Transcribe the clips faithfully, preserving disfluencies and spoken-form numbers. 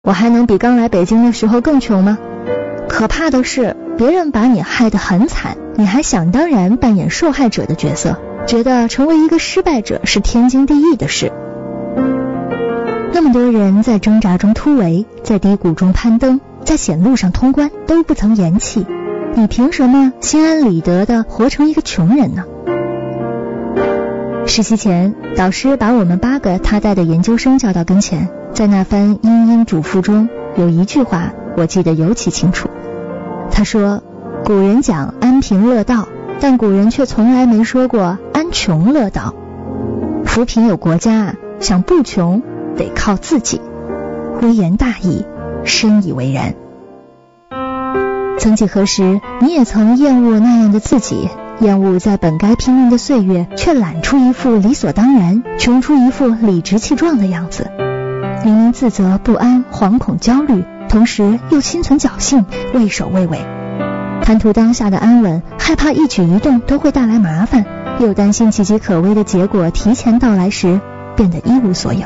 我还能比刚来北京的时候更穷吗？可怕的是，别人把你害得很惨，你还想当然扮演受害者的角色，觉得成为一个失败者是天经地义的事。那么多人在挣扎中突围，在低谷中攀登，在险路上通关，都不曾言弃，你凭什么心安理得地活成一个穷人呢？实习前，导师把我们八个他带的研究生叫到跟前，在那番殷殷嘱咐中，有一句话我记得尤其清楚。他说，古人讲安贫乐道，但古人却从来没说过安穷乐道。扶贫有国家，想不穷得靠自己。微言大义，深以为然。曾几何时，你也曾厌恶那样的自己，厌恶在本该拼命的岁月，却懒出一副理所当然，穷出一副理直气壮的样子。明明自责、不安、惶恐、焦虑，同时又心存侥幸，畏首畏尾。贪图当下的安稳，害怕一举一动都会带来麻烦，又担心岌岌可危的结果提前到来时，变得一无所有。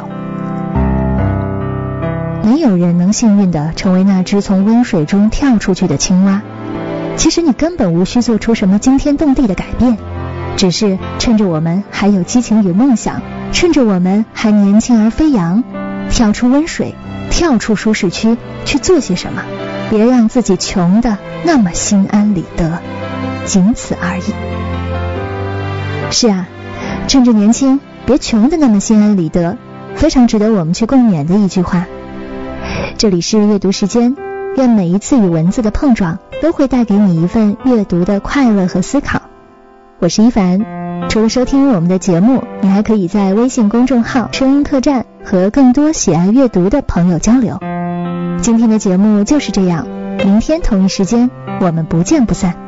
没有人能幸运地成为那只从温水中跳出去的青蛙。其实你根本无需做出什么惊天动地的改变，只是趁着我们还有激情与梦想，趁着我们还年轻而飞扬，跳出温水，跳出舒适区，去做些什么，别让自己穷得那么心安理得，仅此而已。是啊，趁着年轻，别穷得那么心安理得，非常值得我们去共勉的一句话。这里是阅读时间，愿每一次与文字的碰撞都会带给你一份阅读的快乐和思考。我是一凡，除了收听我们的节目，你还可以在微信公众号声音客栈和更多喜爱阅读的朋友交流。今天的节目就是这样，明天同一时间我们不见不散。